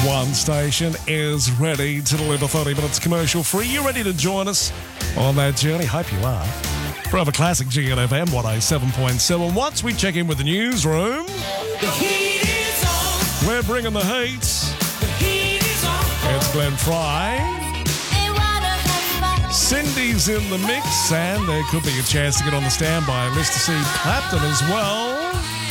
One station is ready to deliver 30 minutes commercial free. You ready to join us on that journey? Hope you are. Forever Classic GNFM 107.7. Once we check in with the newsroom, The heat is on. we're bringing the heat. The heat is on. It's Glenn Fry. Cindy's in the mix, and there could be a chance to get on the standby list to see Clapton as well.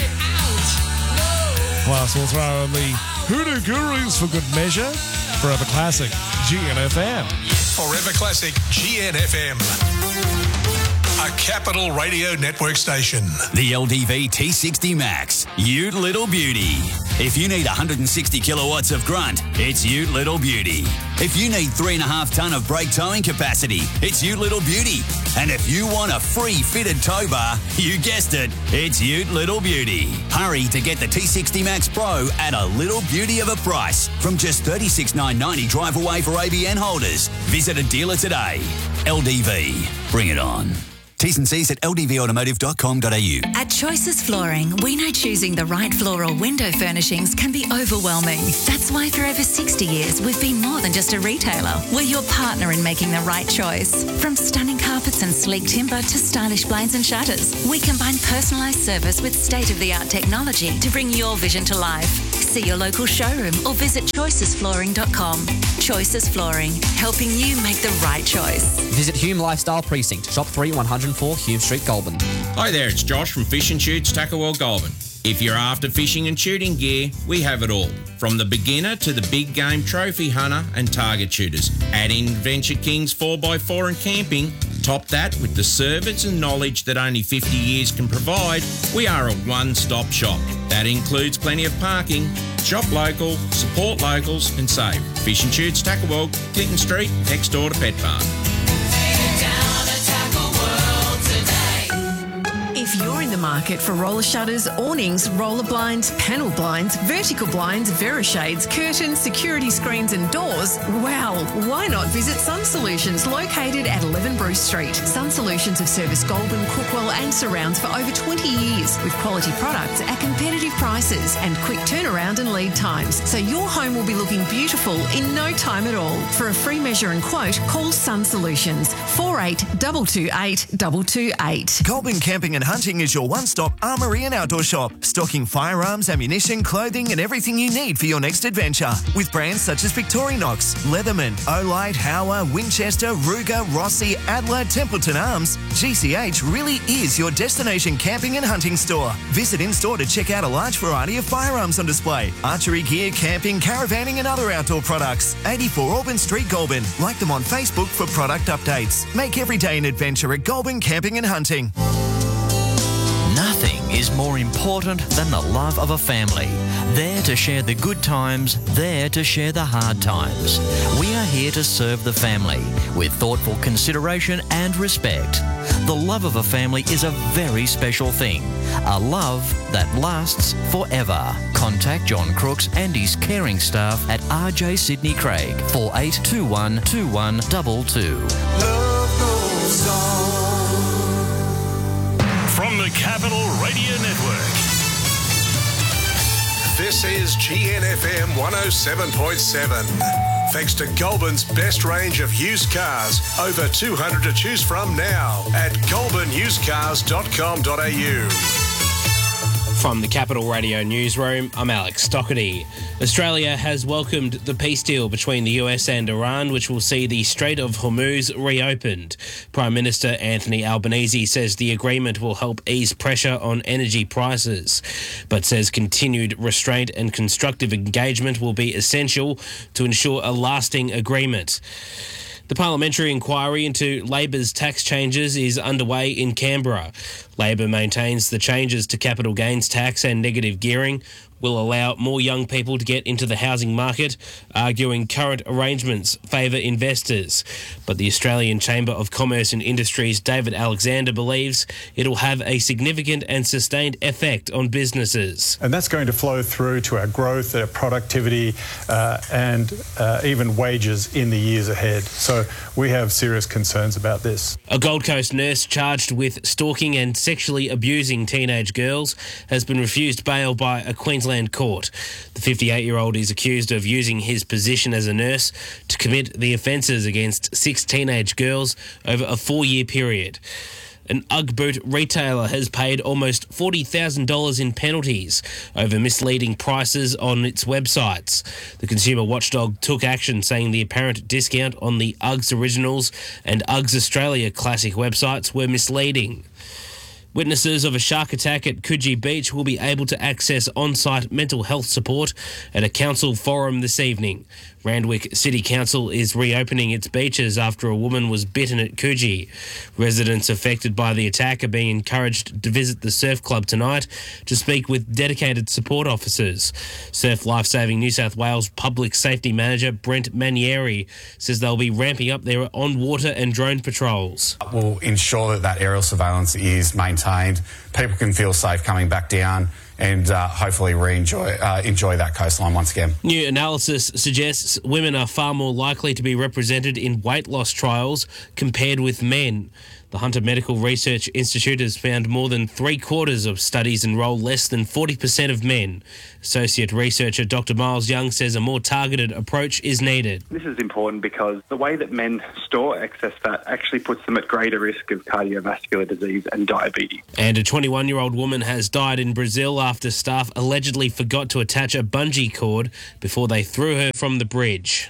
Plus, we'll throw in the Hoodoo Gurus for good measure. Forever Classic GNFM. Forever Classic GNFM. A Capital Radio Network station. The LDV T60 Max, Ute Little Beauty. If you need 160 kilowatts of grunt, it's Ute Little Beauty. If you need 3.5 tonne of brake towing capacity, it's Ute Little Beauty. And if you want a free fitted tow bar, you guessed it, it's Ute Little Beauty. Hurry to get the T60 Max Pro at a little beauty of a price from just $36,990 drive away for ABN holders. Visit a dealer today. LDV, bring it on. T's and C's at ldvautomotive.com.au. At Choices Flooring, we know choosing the right floor or window furnishings can be overwhelming. That's why for over 60 years, we've been more than just a retailer. We're your partner in making the right choice. From stunning carpets and sleek timber to stylish blinds and shutters, we combine personalised service with state-of-the-art technology to bring your vision to life. See your local showroom or visit choicesflooring.com. Choices Flooring, helping you make the right choice. Visit Hume Lifestyle Precinct, Shop 3, 104 Hume Street, Goulburn. Hi there, it's Josh from Fish and Shoots, Tuckerwell, Goulburn. If you're after fishing and shooting gear, we have it all. From the beginner to the big game trophy hunter and target shooters. Add in Venture Kings 4x4 and camping. Top that with the service and knowledge that only 50 years can provide. We are a one-stop shop. That includes plenty of parking. Shop local, support locals and save. Fish and Shoots, Tuckerwell, Clinton Street, next door to Pet Farm. If you're in the market for roller shutters, awnings, roller blinds, panel blinds, vertical blinds, Verishades, curtains, security screens and doors, well, why not visit Sun Solutions, located at 11 Bruce Street. Sun Solutions have serviced Goulburn, Crookwell and surrounds for over 20 years with quality products at competitive prices and quick turnaround and lead times. So your home will be looking beautiful in no time at all. For a free measure and quote, call Sun Solutions 4822 228. Goulburn Camping and Hunting is your one-stop armoury and outdoor shop, stocking firearms, ammunition, clothing and everything you need for your next adventure. With brands such as Victorinox, Leatherman, Olight, Hauer, Winchester, Ruger, Rossi, Adler, Templeton Arms, GCH really is your destination camping and hunting store. Visit in-store to check out a large variety of firearms on display, archery gear, camping, caravanning and other outdoor products. 84 Auburn Street, Goulburn. Like them on Facebook for product updates. Make every day an adventure at Goulburn Camping and Hunting. Nothing is more important than the love of a family. There to share the good times, there to share the hard times. We are here to serve the family with thoughtful consideration and respect. The love of a family is a very special thing. A love that lasts forever. Contact John Crooks and his caring staff at RJ Sydney Craig, 4821 2122. Love goes on. From the Capital Radio Network. This is GNFM 107.7. Thanks to Goulburn's best range of used cars. Over 200 to choose from now at goulburnusedcars.com.au. From the Capital Radio Newsroom, I'm Alex Stockerty. Australia has welcomed the peace deal between the US and Iran, which will see the Strait of Hormuz reopened. Prime Minister Anthony Albanese says the agreement will help ease pressure on energy prices, but says continued restraint and constructive engagement will be essential to ensure a lasting agreement. The parliamentary inquiry into Labor's tax changes is underway in Canberra. Labor maintains the changes to capital gains tax and negative gearing will allow more young people to get into the housing market, arguing current arrangements favour investors. But the Australian Chamber of Commerce and Industry's David Alexander believes it'll have a significant and sustained effect on businesses. And that's going to flow through to our growth, our productivity and even wages in the years ahead. So we have serious concerns about this. A Gold Coast nurse charged with stalking and sexually abusing teenage girls has been refused bail by a Queensland Queensland court. The 58-year-old is accused of using his position as a nurse to commit the offences against 6 teenage girls over a 4-year period. An UGG boot retailer has paid almost $40,000 in penalties over misleading prices on its websites. The consumer watchdog took action, saying the apparent discount on the UGG's Originals and UGG's Australia Classic websites were misleading. Witnesses of a shark attack at Coogee Beach will be able to access on-site mental health support at a council forum this evening. Randwick City Council is reopening its beaches after a woman was bitten at Coogee. Residents affected by the attack are being encouraged to visit the surf club tonight to speak with dedicated support officers. Surf Lifesaving New South Wales Public Safety Manager Brent Manieri says they'll be ramping up their on-water and drone patrols. We'll ensure that aerial surveillance is maintained. People can feel safe coming back down and hopefully enjoy that coastline once again. New analysis suggests women are far more likely to be represented in weight loss trials compared with men. The Hunter Medical Research Institute has found more than 3/4 of studies enrol less than 40% of men. Associate researcher Dr. Miles Young says a more targeted approach is needed. This is important because the way that men store excess fat actually puts them at greater risk of cardiovascular disease and diabetes. And a 21-year-old woman has died in Brazil after staff allegedly forgot to attach a bungee cord before they threw her from the bridge.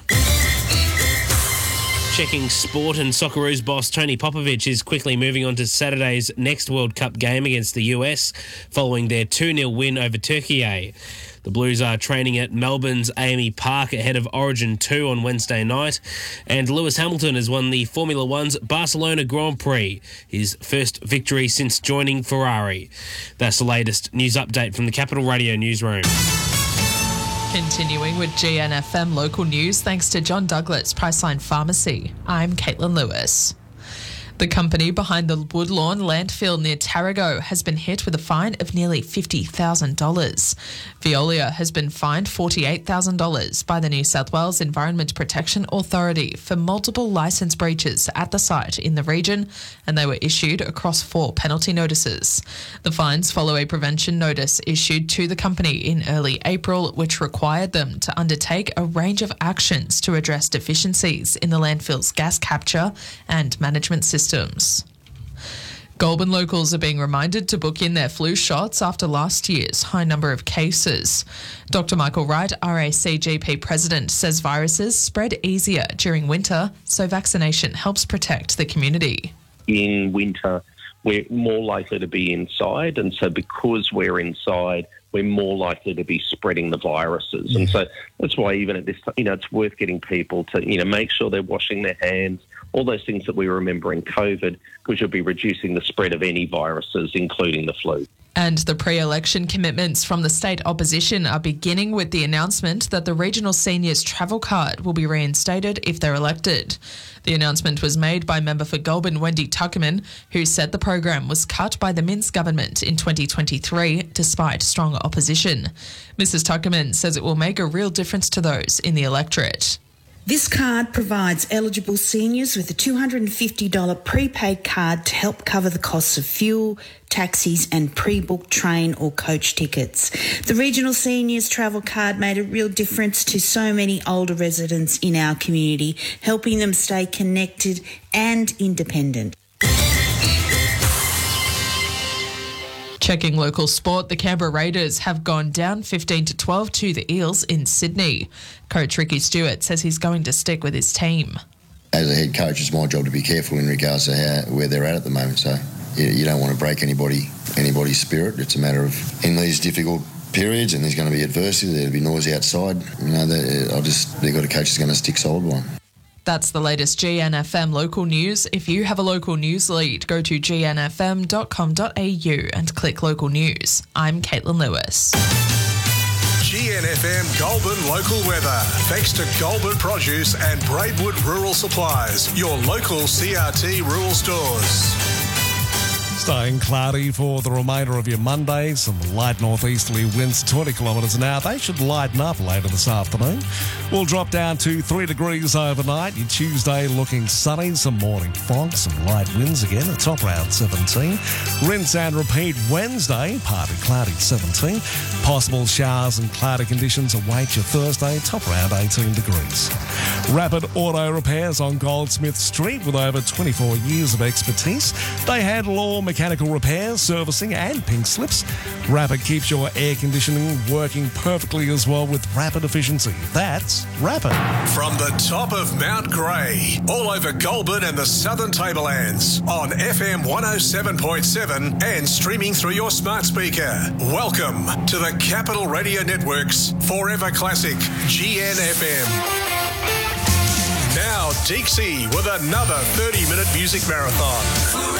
Checking sport, and Socceroos boss Tony Popovich is quickly moving on to Saturday's next World Cup game against the US following their 2-0 win over Turkey. The Blues are training at Melbourne's AAMI Park ahead of Origin 2 on Wednesday night, and Lewis Hamilton has won the Formula One's Barcelona Grand Prix, his first victory since joining Ferrari. That's the latest news update from the Capital Radio newsroom. Continuing with GNFM local news, thanks to John Douglas Priceline Pharmacy. I'm Caitlin Lewis. The company behind the Woodlawn landfill near Tarago has been hit with a fine of nearly $50,000. Veolia has been fined $48,000 by the New South Wales Environment Protection Authority for multiple licence breaches at the site in the region, and they were issued across 4 penalty notices. The fines follow a prevention notice issued to the company in early April, which required them to undertake a range of actions to address deficiencies in the landfill's gas capture and management systems. Goulburn locals are being reminded to book in their flu shots after last year's high number of cases. Dr. Michael Wright, RACGP President, says viruses spread easier during winter, so vaccination helps protect the community. In winter, we're more likely to be inside, and so because we're inside, we're more likely to be spreading the viruses. And so that's why even at this time, it's worth getting people to, make sure they're washing their hands, all those things that we remember in COVID, because you'll be reducing the spread of any viruses, including the flu. And the pre-election commitments from the state opposition are beginning with the announcement that the Regional Seniors Travel Card will be reinstated if they're elected. The announcement was made by member for Goulburn Wendy Tuckerman, who said the program was cut by the Minns government in 2023 despite strong opposition. Mrs Tuckerman says it will make a real difference to those in the electorate. This card provides eligible seniors with a $250 prepaid card to help cover the costs of fuel, taxis and pre-booked train or coach tickets. The Regional Seniors Travel Card made a real difference to so many older residents in our community, helping them stay connected and independent. Checking local sport, the Canberra Raiders have gone down 15-12 to the Eels in Sydney. Coach Ricky Stewart says he's going to stick with his team. As a head coach, it's my job to be careful in regards to where they're at the moment. So you don't want to break anybody's spirit. It's a matter of, in these difficult periods, and there's going to be adversity, there'll be noise outside. They've got a coach who's going to stick solid one. That's the latest GNFM local news. If you have a local news lead, go to gnfm.com.au and click local news. I'm Caitlin Lewis. GNFM Goulburn local weather. Thanks to Goulburn Produce and Braidwood Rural Supplies, your local CRT rural stores. Staying cloudy for the remainder of your Monday. Some light northeasterly winds, 20 kilometres an hour. They should lighten up later this afternoon. We'll drop down to 3 degrees overnight. Your Tuesday looking sunny. Some morning fog, some light winds again. A top around 17. Rinse and repeat Wednesday. Partly cloudy, 17. Possible showers and cloudy conditions await you Thursday. Top around 18 degrees. Rapid Auto Repairs on Goldsmith Street with over 24 years of expertise. They handle all mechanical repairs, servicing and pink slips. Rapid keeps your air conditioning working perfectly as well with rapid efficiency. That's Rapid. From the top of Mount Grey, all over Goulburn and the Southern Tablelands, on FM 107.7 and streaming through your smart speaker. Welcome to the Capital Radio Network's Forever Classic GNFM. Now Dixie with another 30-minute music marathon.